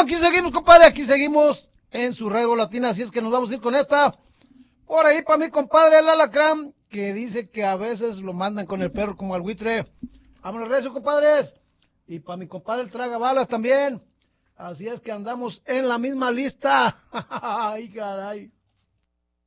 aquí seguimos, compadre, aquí seguimos en su radio latina, así es que nos vamos a ir con esta. Por ahí para mi compadre el alacrán, que dice que a veces lo mandan con el perro como al buitre. Vámonos recio, compadres. Y para mi compadre el traga balas también. Así es que andamos en la misma lista. Ay, caray.